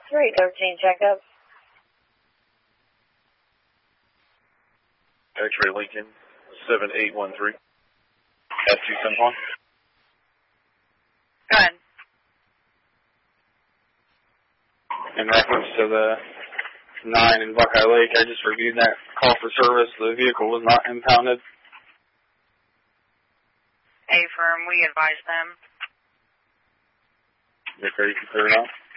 313 checkup. X-ray Lincoln 7813. F271. Go ahead. In reference to the 9 in Buckeye Lake, I just reviewed that call for service. The vehicle was not impounded. A-firm, we advise them. You're ready to clear it out?